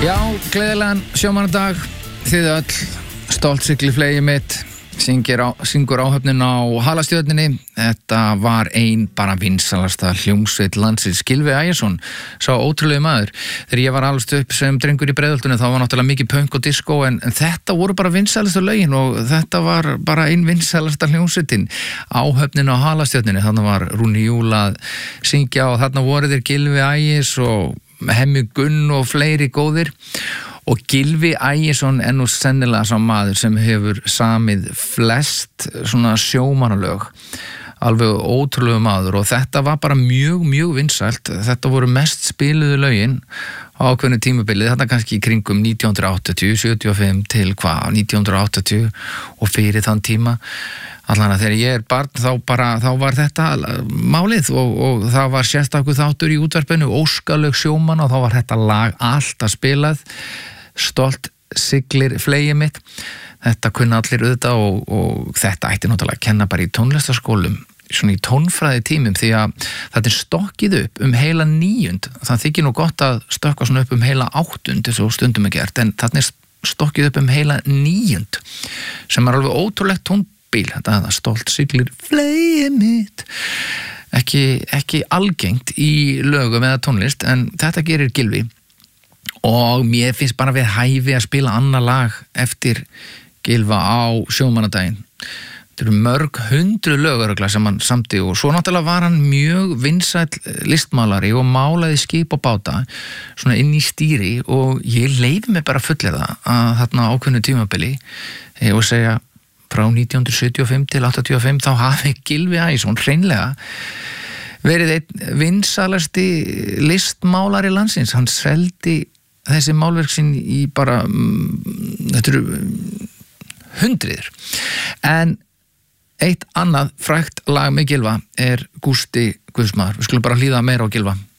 Já, gleðilegan sjómannadag, þið öll, stolt sigli flegi mitt, syngur áhöfnin á halastjörninni. Þetta var bara vinsalasta hljómsveit landsins. Gylfi Ægisson, sá ótrúlegu maður. Þegar ég var alveg upp sem drengur í Breiðholtinu, þá var náttúrulega mikið punk og disco, en þetta voru bara vinsalasta lögin og þetta var bara vinsalasta hljómsveitin. Áhöfnin á halastjörninni, þannig var Rúni Júl að syngja og þarna voru þeir Gylfi Ægis og Hemmi Gunn og fleiri góðir. Og Gylfi Ægisson nú sennilega sá maður sem hefur samið flest svona sjómannalög, alveg ótrúlegu maður, og þetta var bara mjög vinsælt. Þetta voru mest spiluðu lögin á ákveðnu tímabilið, þetta kannski í kringum 1980, 75 til 1980 og fyrir þann tíma. Allan að þegar ég barn þá var þetta málið og það var sérstakur þáttur í útvarpinu, óskalög sjómann, og þá var þetta lag alltaf spilað, stolt siglir flegi mitt. Þetta kunna allir auðvitað og þetta ætti náttúrulega að kenna bara í tónlistarskólum, svona í tónfræði tímum, því að þetta stokkið upp heila 9. Það þykir nú gott að stökkva svona upp heila 8 eins og stundum gert, en þarna stokkið upp heila 9, sem alveg ótrúlegt tónbíl. Þetta stolt siglir flegi mitt. Ekki algengt í lögum eða tónlist, en þetta gerir Gylfi. Og mér finnst bara við hæfi að spila annað lag eftir Gylfa á sjómannadaginn. Þetta eru mörg 100 lög örugglega sem hann samdi, og svo náttúrulega var hann mjög vinsæll listmálari og málaði skip og báta svona inn í stýri, og ég leyfi mig bara fullera að þarna ákveðnu tímabili og segja frá 1975 til 85 þá hafi Gylfi Ægisson hreinlega verið einn vinsalasti listmálari landsins. Hann seldi þessi málverk sín í bara þetta eru hundruðir. En eitt annað frægt lag með Gylfa Gústi Guðsmaður. Við skulum bara hlýða meira á Gylfa.